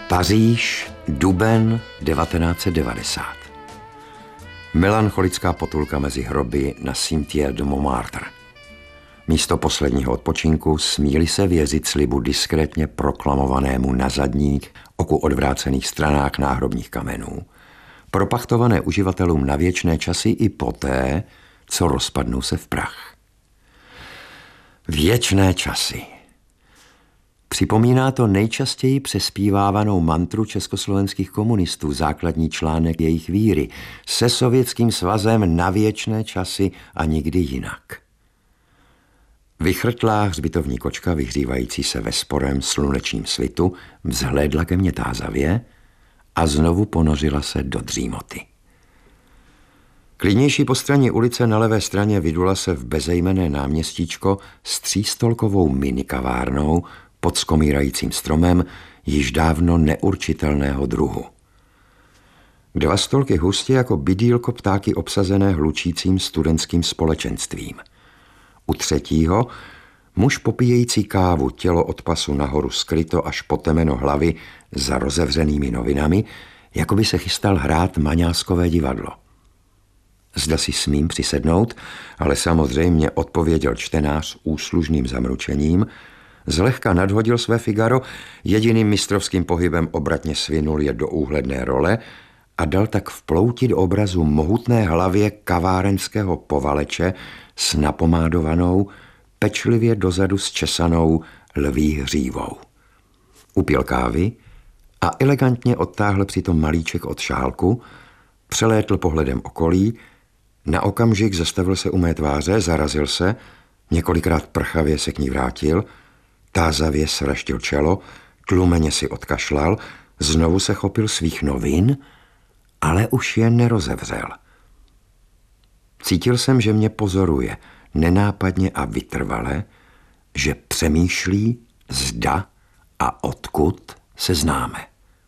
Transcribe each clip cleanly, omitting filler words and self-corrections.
Paříž, duben 1990. Melancholická potulka mezi hroby na Cimetière de Montmartre. Místo posledního odpočinku smí-li se věřit slibu diskrétně proklamovanému na zadních, oku odvrácených stranách náhrobních kamenů, propachtované uživatelům na věčné časy i poté, co rozpadnou se v prach. Věčné časy. Připomíná to nejčastěji přespívávanou mantru československých komunistů, základní článek jejich víry, se Sovětským svazem na věčné časy a nikdy jinak. Vychrtlá hřbitovní kočka, vyhřívající se ve sporem slunečním svitu, vzhlédla ke mně tázavě a znovu ponořila se do dřímoty. Klidnější po straně ulice na levé straně vydula se v bezejmenné náměstíčko s třístolkovou minikavárnou pod skomírajícím stromem již dávno neurčitelného druhu. 2 stolky hustě jako bydýlko ptáky obsazené hlučícím studentským společenstvím. U 3. muž popíjející kávu, tělo od pasu nahoru skryto až po temeno hlavy za rozevřenými novinami, jako by se chystal hrát maňáskové divadlo. Zda si smím přisednout, ale samozřejmě odpověděl čtenář úslužným zamručením, zlehka nadhodil své Figaro, jediným mistrovským pohybem obratně svinul je do úhledné role a dal tak vploutit obrazu mohutné hlavě kavárenského povaleče s napomádovanou, pečlivě dozadu zčesanou lví hřívou. Upil kávy a elegantně odtáhl přitom malíček od šálku, přelétl pohledem okolí, na okamžik zastavil se u mé tváře, zarazil se, několikrát prchavě se k ní vrátil, tázavě sraštil čelo, tlumeně si odkašlal, znovu se chopil svých novin, ale už je nerozevřel. Cítil jsem, že mě pozoruje, nenápadně a vytrvale, že přemýšlí, zda a odkud se známe.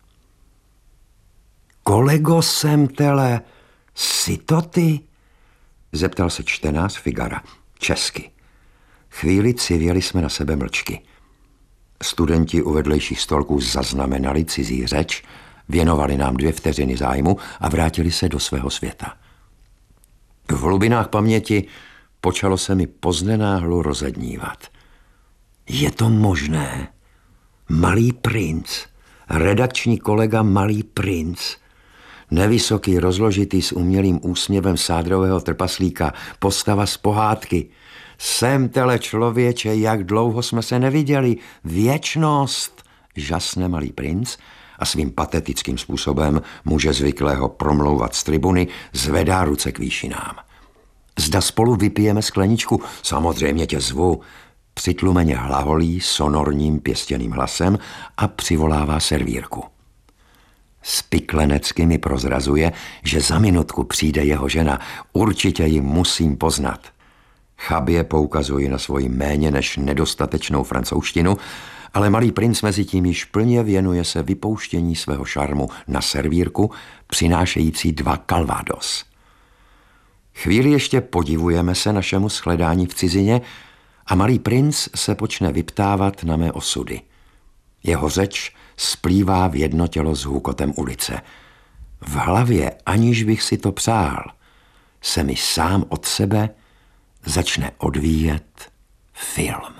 Kolego Semtele, jsi to ty? Zeptal se čtenář Figara, česky. Chvíli civěli jsme na sebe mlčky. Studenti u vedlejších stolků zaznamenali cizí řeč, věnovali nám 2 vteřiny zájmu a vrátili se do svého světa. V hlubinách paměti počalo se mi poznenáhlu rozednívat. Je to možné? Malý princ, redakční kolega Malý princ, nevysoký, rozložitý s umělým úsměvem sádrového trpaslíka, postava z pohádky. Semtele člověče, jak dlouho jsme se neviděli, věčnost, žasne Malý princ a svým patetickým způsobem muže zvyklého promlouvat z tribuny zvedá ruce k výšinám. Zda spolu vypijeme skleničku, samozřejmě tě zvu, přitlumeně hlaholí sonorním pěstěným hlasem a přivolává servírku. Spiklenecky mi prozrazuje, že za minutku přijde jeho žena, určitě ji musím poznat. Chabě poukazuji na svoji méně než nedostatečnou francouzštinu, ale Malý princ mezi tím již plně věnuje se vypouštění svého šarmu na servírku, přinášející 2 calvados. Chvíli ještě podivujeme se našemu shledání v cizině a Malý princ se počne vyptávat na mé osudy. Jeho řeč splývá v jedno tělo s hůkotem ulice. V hlavě, aniž bych si to přál, se mi sám od sebe začne odvíjet film.